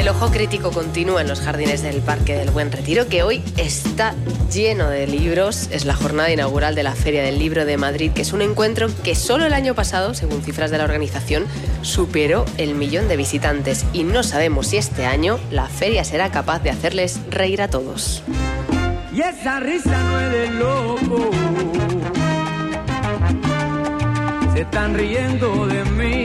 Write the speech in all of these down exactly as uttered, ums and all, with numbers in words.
El ojo crítico continúa en los jardines del Parque del Buen Retiro, que hoy está lleno de libros. Es la jornada inaugural de la Feria del Libro de Madrid, que es un encuentro que solo el año pasado, según cifras de la organización, superó el millón de visitantes. Y no sabemos si este año la feria será capaz de hacerles reír a todos. Y esa risa no es de loco, se están riendo de mí.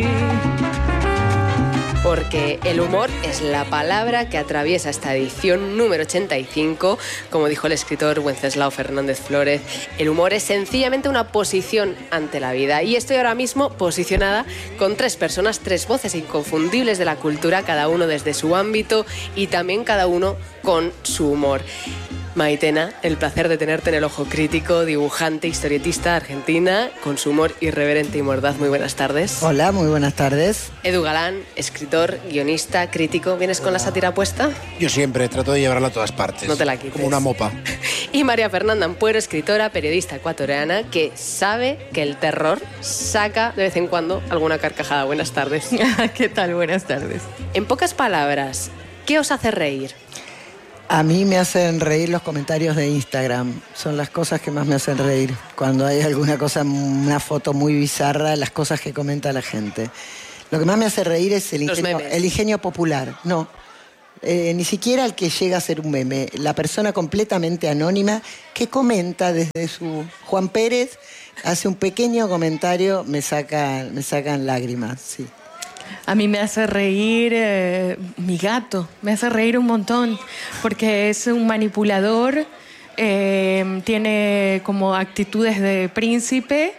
Porque el humor es la palabra que atraviesa esta edición número ochenta y cinco. Como dijo el escritor Wenceslao Fernández Flórez, el humor es sencillamente una posición ante la vida. Y estoy ahora mismo posicionada con tres personas, tres voces inconfundibles de la cultura, cada uno desde su ámbito y también cada uno con su humor. Maitena, el placer de tenerte en El Ojo Crítico, dibujante, historietista argentina, con su humor irreverente y mordaz. Muy buenas tardes. Hola, muy buenas tardes. Edu Galán, escritor, guionista, crítico. ¿Vienes con la sátira puesta? Yo siempre trato de llevarla a todas partes. No te la quites. Como una mopa. Y María Fernanda Ampuero, escritora, periodista ecuatoriana, que sabe que el terror saca de vez en cuando alguna carcajada. Buenas tardes. ¿Qué tal? Buenas tardes. En pocas palabras, ¿qué os hace reír? A mí me hacen reír los comentarios de Instagram. Son las cosas que más me hacen reír. Cuando hay alguna cosa, una foto muy bizarra, las cosas que comenta la gente. Lo que más me hace reír es el ingenio, el ingenio popular. No, eh, ni siquiera el que llega a ser un meme. La persona completamente anónima que comenta desde su... Juan Pérez hace un pequeño comentario, me sacan, me sacan lágrimas, sí. A mí me hace reír eh, mi gato, me hace reír un montón, porque es un manipulador, eh, tiene como actitudes de príncipe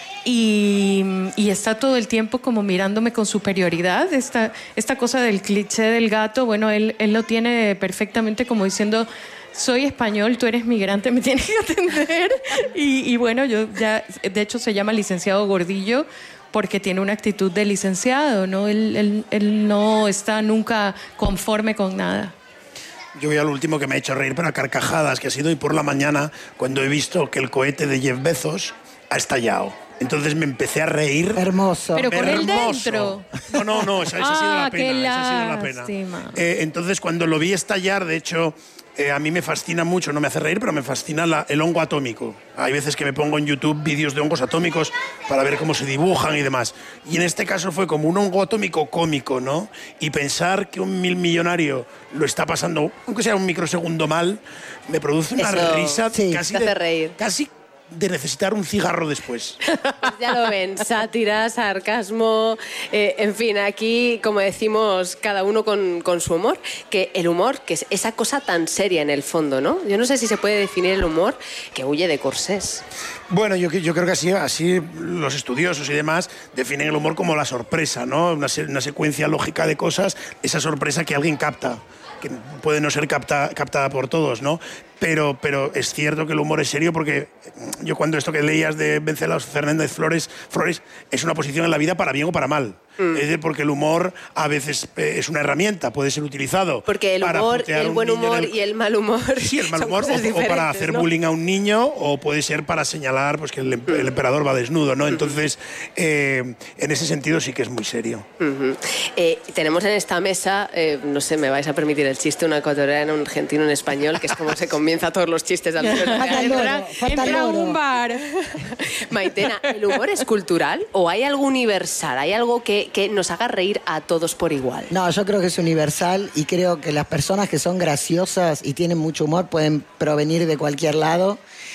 y, y está todo el tiempo como mirándome con superioridad. Esta, esta cosa del cliché del gato, bueno, él, él lo tiene perfectamente como diciendo... Soy español, tú eres migrante, me tienes que atender. Y, y bueno, yo ya, de hecho se llama licenciado Gordillo porque tiene una actitud de licenciado, ¿no? Él, él, él no está nunca conforme con nada. Yo voy al último que me ha hecho reír, pero a carcajadas, que ha sido hoy por la mañana cuando he visto que el cohete de Jeff Bezos ha estallado. Entonces me empecé a reír. Hermoso. Pero con él Hermoso. dentro. No, no, no, esa, esa ha sido Ah, la pena. qué Esa ha sido la pena. lástima. Eh, entonces cuando lo vi estallar, de hecho... Eh, a mí me fascina mucho, no me hace reír, pero me fascina la, el hongo atómico. Hay veces que me pongo en YouTube vídeos de hongos atómicos para ver cómo se dibujan y demás. Y en este caso fue como un hongo atómico cómico, ¿no? Y pensar que un mil millonario lo está pasando, aunque sea un microsegundo mal, me produce una Eso, risa sí, casi, te hace de, reír. casi de necesitar un cigarro después. Pues ya lo ven, sátira, sarcasmo, eh, en fin, aquí, como decimos, cada uno con, con su humor, que el humor, que es esa cosa tan seria en el fondo, ¿no? Yo no sé si se puede definir el humor que huye de corsés. Bueno, yo, yo creo que así, así los estudiosos y demás definen el humor como la sorpresa, ¿no? Una, una secuencia lógica de cosas, esa sorpresa que alguien capta, que puede no ser capta, captada por todos, ¿no? Pero, pero es cierto que el humor es serio porque yo cuando esto que leías de Wenceslao Fernández Flórez, Flores es una posición en la vida para bien o para mal. Mm. Es decir, porque el humor a veces es una herramienta, puede ser utilizado. Porque el para humor, el buen humor el... y el mal humor. Sí, el mal humor, o, o para hacer ¿no? bullying a un niño, o puede ser para señalar pues, que el, el emperador va desnudo, ¿no? Entonces, eh, en ese sentido sí que es muy serio. Uh-huh. eh, tenemos en esta mesa, eh, no sé, me vais a permitir el chiste, una ecuatoriana, un argentino, un español, que es como se comienza todos los chistes al final. entra, entra a un bar. Maitena, ¿el humor es cultural o hay algo universal? ¿Hay algo que, que nos haga reír a todos por igual? No, yo creo que es universal y creo que las personas que son graciosas y tienen mucho humor pueden provenir de cualquier lado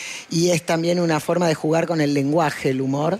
y es también una forma de jugar con el lenguaje, el humor.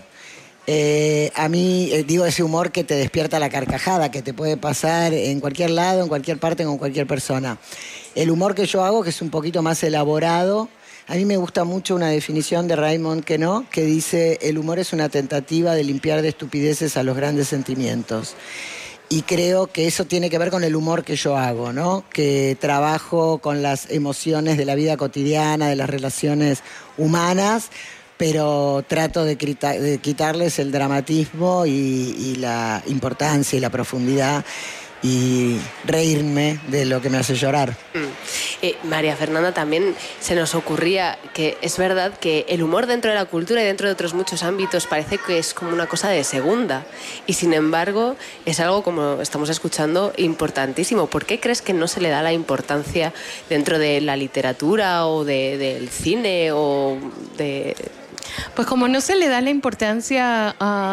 Eh, a mí, eh, digo, ese humor que te despierta la carcajada, que te puede pasar en cualquier lado, en cualquier parte, con cualquier persona. El humor que yo hago, que es un poquito más elaborado, a mí me gusta mucho una definición de Raymond Queneau que dice: el humor es una tentativa de limpiar de estupideces a los grandes sentimientos. Y creo que eso tiene que ver con el humor que yo hago, ¿no? Que trabajo con las emociones de la vida cotidiana, de las relaciones humanas, pero trato de, crita- de quitarles el dramatismo y, y la importancia y la profundidad y reírme de lo que me hace llorar. Mm. Eh, María Fernanda, también se nos ocurría que es verdad que el humor dentro de la cultura y dentro de otros muchos ámbitos parece que es como una cosa de segunda y sin embargo es algo, como estamos escuchando, importantísimo. ¿Por qué crees que no se le da la importancia dentro de la literatura o de, del cine o de...? Pues como no se le da la importancia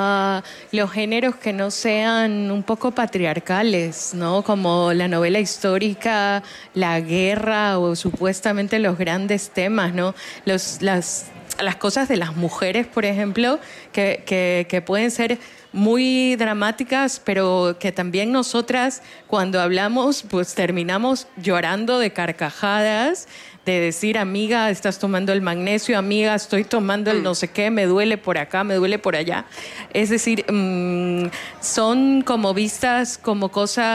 a los géneros que no sean un poco patriarcales, ¿no? Como la novela histórica, la guerra o supuestamente los grandes temas, ¿no? Los, las, las cosas de las mujeres, por ejemplo, que, que, que pueden ser muy dramáticas, pero que también nosotras cuando hablamos pues terminamos llorando de carcajadas, de decir, amiga, estás tomando el magnesio, amiga, estoy tomando el no sé qué, me duele por acá, me duele por allá. Es decir, mmm, son como vistas como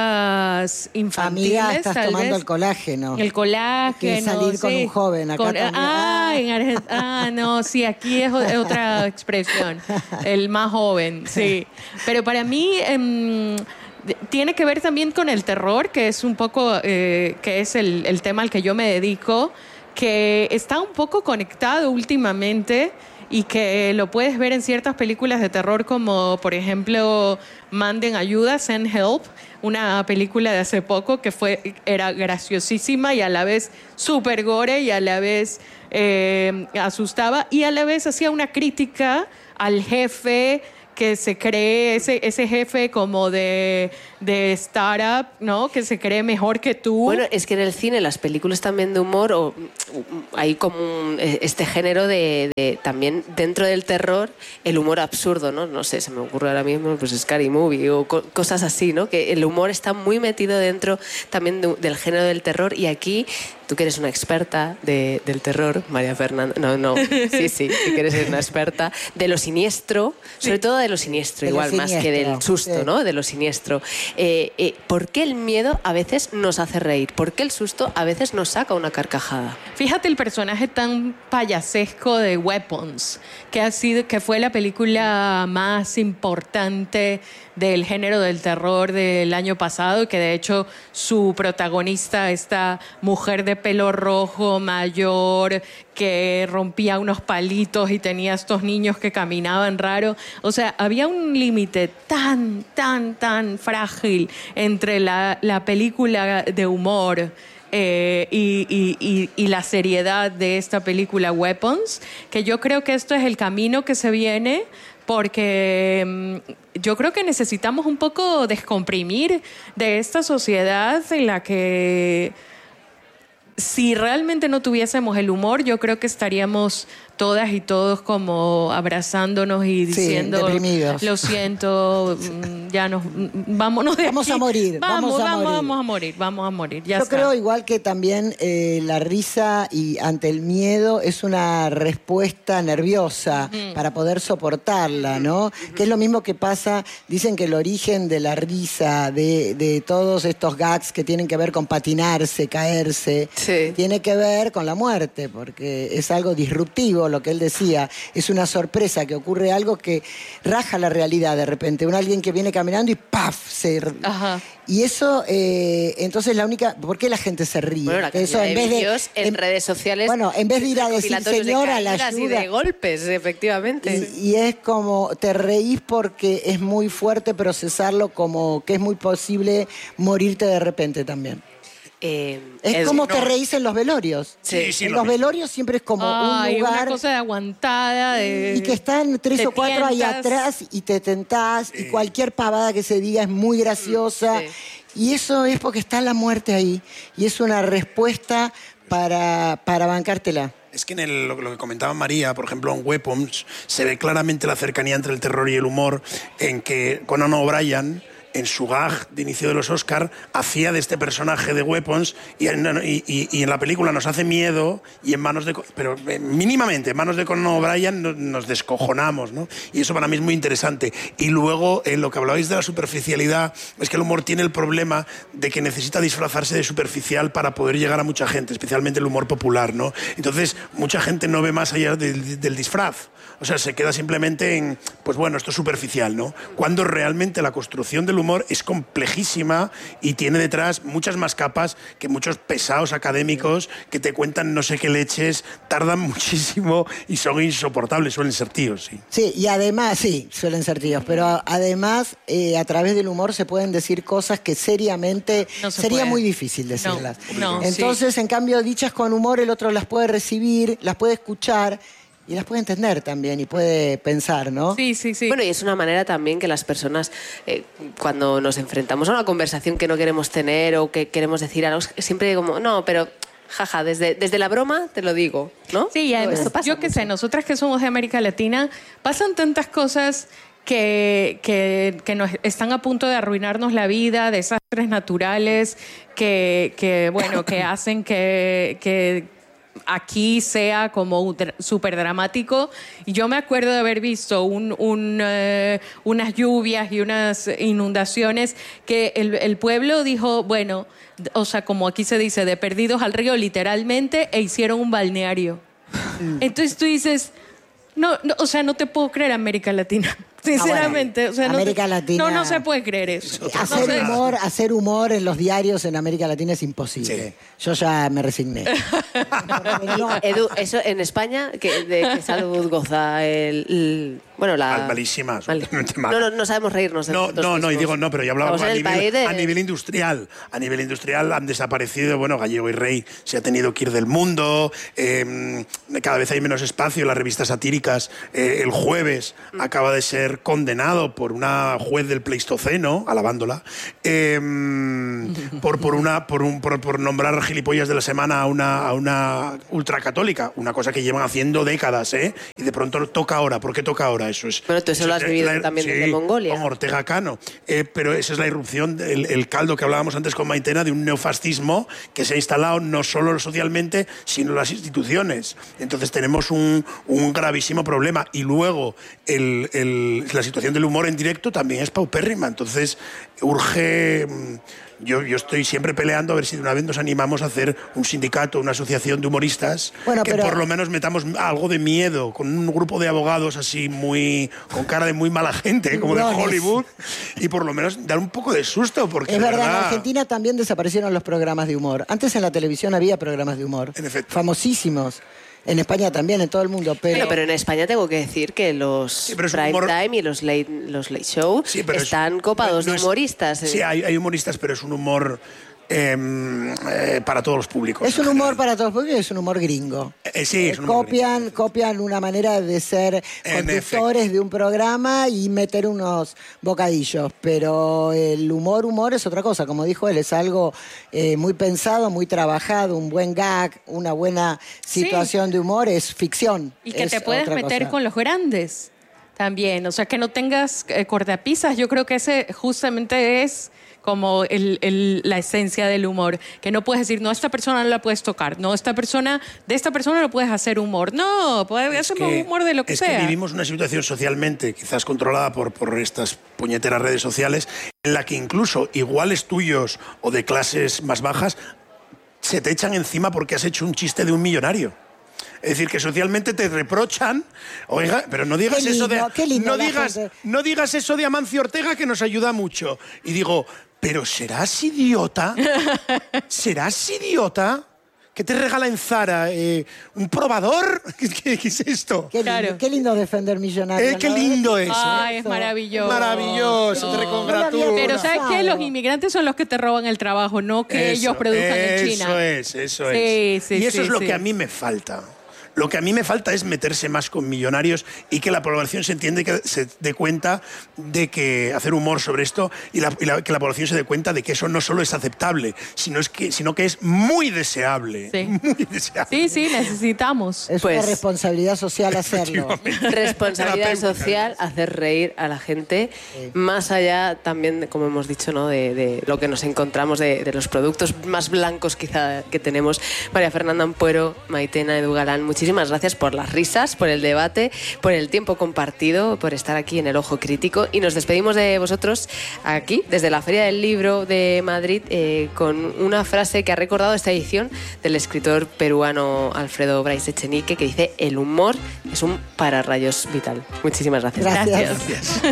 cosas infantiles. Amiga, estás tal tomando vez. el colágeno. El colágeno. Que salir sí. con un joven acá Con, también. ah, en Argent- ah, no, sí, aquí es, es otra expresión. El más joven, sí. Pero para mí... Eh, tiene que ver también con el terror, que es un poco, eh, que es el, el tema al que yo me dedico, que está un poco conectado últimamente y que lo puedes ver en ciertas películas de terror como, por ejemplo, Manden Ayuda, Send Help, una película de hace poco que fue, era graciosísima y a la vez súper gore y a la vez eh, asustaba y a la vez hacía una crítica al jefe que se cree, ese, ese jefe como de, de startup, ¿no? Que se cree mejor que tú. Bueno, es que en el cine, las películas también de humor, o, hay como un, este género de, de, también dentro del terror, el humor absurdo, ¿no? No sé, se me ocurre ahora mismo, pues Scary Movie o co- cosas así, ¿no? Que el humor está muy metido dentro también de, del género del terror y aquí... Tú que eres una experta de, del terror, María Fernanda. No, no, sí, sí, que eres una experta de lo siniestro, sobre sí. todo de lo siniestro, de igual lo más que del susto, sí. ¿no? De lo siniestro. Eh, eh, ¿Por qué el miedo a veces nos hace reír? ¿Por qué el susto a veces nos saca una carcajada? Fíjate el personaje tan payasesco de Weapons, que, ha sido, que fue la película más importante del género del terror del año pasado, que de hecho su protagonista, esta mujer de pelo rojo, mayor, que rompía unos palitos y tenía estos niños que caminaban raro. O sea, había un límite tan, tan, tan frágil entre la, la película de humor Eh, y, y, y, y la seriedad de esta película Weapons, que yo creo que esto es el camino que se viene, porque um, yo creo que necesitamos un poco descomprimir de esta sociedad en la que si realmente no tuviésemos el humor, yo creo que estaríamos todas y todos como abrazándonos y diciendo, sí, deprimidos. Lo siento, ya nos vámonos de vamos aquí. a morir, vamos, vamos a vamos, morir. vamos a morir, vamos a morir. Ya Yo está. creo igual que también eh, la risa y ante el miedo es una respuesta nerviosa uh-huh. para poder soportarla, ¿no? Uh-huh. Que es lo mismo que pasa, dicen que el origen de la risa, de, de todos estos gags que tienen que ver con patinarse, caerse, sí. tiene que ver con la muerte, porque es algo disruptivo. Lo que él decía, es una sorpresa, que ocurre algo que raja la realidad de repente, un alguien que viene caminando y ¡paf! Se... Ajá. Y eso, eh, entonces la única... ¿Por qué la gente se ríe? Bueno, la eso, en en vez de en, en redes sociales... Bueno, en vez de ir a decir, señora, la ayuda... Y de golpes, efectivamente. Y, y es como, te reís porque es muy fuerte procesarlo, como que es muy posible morirte de repente también. Eh, es el, como no. te reís en los velorios. Sí, sí, en lo los mismo. velorios siempre es como Ay, un lugar... una cosa de aguantada. De... Y que están tres o cuatro ahí atrás y te tentás sí. y cualquier pavada que se diga es muy graciosa. Sí. Y eso es porque está la muerte ahí. Y es una respuesta para, para bancártela. Es que en el, lo, lo que comentaba María, por ejemplo, en Weapons, se ve claramente la cercanía entre el terror y el humor, en que Conan O'Brien... en su gag de inicio de los Oscar, hacía de este personaje de Weapons y en, y, y, y en la película nos hace miedo y en manos de... Pero eh, mínimamente, en manos de Conan O'Brien nos, nos descojonamos, ¿no? Y eso para mí es muy interesante. Y luego, en lo que hablabais de la superficialidad, es que el humor tiene el problema de que necesita disfrazarse de superficial para poder llegar a mucha gente, especialmente el humor popular, ¿no? Entonces, mucha gente no ve más allá del, del disfraz. O sea, se queda simplemente en, pues bueno, esto es superficial, ¿no? Cuando realmente la construcción del humor humor es complejísima y tiene detrás muchas más capas que muchos pesados académicos que te cuentan no sé qué leches, tardan muchísimo y son insoportables, suelen ser tíos, sí. Sí, y además, sí, suelen ser tíos, pero además eh, a través del humor se pueden decir cosas que seriamente No se sería puede. muy difícil decirlas. No, no, Entonces, en cambio, dichas con humor, el otro las puede recibir, las puede escuchar y las puede entender también y puede pensar, ¿no? Sí, sí, sí. Bueno, y es una manera también que las personas, eh, cuando nos enfrentamos a una conversación que no queremos tener o que queremos decir algo, siempre como, no, pero jaja, desde, desde la broma te lo digo, ¿no? Sí, y además, Eso pasa yo qué sé, mucho. nosotras que somos de América Latina, pasan tantas cosas que, que, que nos están a punto de arruinarnos la vida, desastres naturales, que, que bueno, que hacen que, que aquí sea como súper dramático. Y yo me acuerdo de haber visto un, un, eh, unas lluvias y unas inundaciones que el, el pueblo dijo, bueno, o sea, como aquí se dice, de perdidos al río literalmente, e hicieron un balneario. Entonces tú dices, no, no, o sea, no te puedo creer América Latina. Sinceramente, bueno, o sea, no, América te- Latina- no, no se puede creer eso. No Hacer sé. humor, hacer humor en los diarios en América Latina es imposible. Yo ya me resigné. No, Edu, eso en España, ¿qué, ¿de qué salud goza el, el- bueno, la... Mal- malísima, Mal- absolutamente mala. No, no, no sabemos reírnos de No, nosotros no, no, y mismos. digo no, pero ya hablábamos a Estamos en el nivel, país de- a nivel industrial. A nivel industrial han desaparecido, bueno, Gallego y Rey se ha tenido que ir del mundo, eh, cada vez hay menos espacio en las revistas satíricas. Eh, el jueves acaba de ser condenado por una juez del Pleistoceno, alabándola, eh, por, por, una, por, un, por, por nombrar gilipollas de la semana a una, a una ultracatólica, una cosa que llevan haciendo décadas, ¿eh? Y de pronto toca ahora. ¿Por qué toca ahora? Eso es... Bueno, tú eso lo has es vivido la- también sí, desde Mongolia. con Ortega Cano. Eh, pero esa es la irrupción, el, el caldo que hablábamos antes con Maitena, de un neofascismo que se ha instalado no solo socialmente, sino en las instituciones. Entonces tenemos un, un gravísimo problema. Y luego el, el, la situación del humor en directo también es paupérrima. Entonces urge... Yo, yo estoy siempre peleando a ver si de una vez nos animamos a hacer un sindicato, una asociación de humoristas, Bueno, que pero- por lo menos metamos algo de miedo, con un grupo de abogados así muy con cara de muy mala gente, como de Tiburones. Hollywood, y por lo menos dar un poco de susto, porque es de verdad, en verdad, Argentina también desaparecieron los programas de humor. Antes en la televisión había programas de humor. En efecto. Famosísimos. En España también, en todo el mundo. Pero, Bueno, pero en España tengo que decir que los Sí, pero es un prime humor- time y los late, los late show Sí, pero es- están copados no de es- humoristas. Sí, hay, hay humoristas, pero es un humor eh, eh, para todos los públicos. es un humor para todos, porque es un humor gringo. Eh, sí, es Eh, un humor copian, copian una manera de ser En conductores de un programa y meter unos bocadillos. Pero el humor, humor es otra cosa. Como dijo él, es algo eh, muy pensado, muy trabajado, un buen gag, una buena situación de humor, es ficción. Y que es te puedes otra meter cosa. con los grandes también. O sea, que no tengas eh, cortapisas. Yo creo que ese justamente es como el- el- la esencia del humor. Que no puedes decir, no, esta persona no la puedes tocar. No, esta persona, de esta persona no puedes hacer humor. No, puedes Es hacer que- humor de lo que es sea. que vivimos una situación socialmente, quizás controlada por, por estas puñeteras redes sociales, en la que incluso iguales tuyos o de clases más bajas se te echan encima porque has hecho un chiste de un millonario. Es decir, que socialmente te reprochan, oiga, pero no digas Qué eso de lindo, qué lindo no la digas, gente. no digas eso de Amancio Ortega, que nos ayuda mucho. Y digo, pero ¿serás idiota? ¿Serás idiota? ¿Qué te regala en Zara? Eh, ¿Un probador? ¿Qué, qué es esto? Qué lindo, Claro. qué lindo defender millonarios. Eh, qué ¿no? lindo es. ¿eh? Ay, es Eso. maravilloso. Maravilloso, te No recongratulo. lo había Pero ¿sabes qué? Pensado. Los inmigrantes son los que te roban el trabajo, no que Eso, ellos produzcan en China. Eso es, eso Sí, es. sí, y eso sí, es lo sí. que a mí me falta. Lo que a mí me falta es meterse más con millonarios y que la población se entiende, que se dé cuenta de que hacer humor sobre esto y, la- y la- que la población se dé cuenta de que eso no solo es aceptable, sino, es que, sino que es muy deseable. Sí. Muy deseable. Sí, sí, necesitamos. Es Pues- una responsabilidad social hacerlo. Responsabilidad Terapéutica. social, hacer reír a la gente, más allá también, de, como hemos dicho, ¿no? de, de lo que nos encontramos, de, de los productos más blancos quizá que tenemos. María Fernanda Ampuero, Maitena Edu Galán, muchísimas gracias por las risas, por el debate, por el tiempo compartido, por estar aquí en El Ojo Crítico. Y nos despedimos de vosotros aquí, desde la Feria del Libro de Madrid, eh, con una frase que ha recordado esta edición del escritor peruano Alfredo Bryce Echenique, que dice: el humor es un pararrayos vital. Muchísimas gracias. Gracias. Gracias.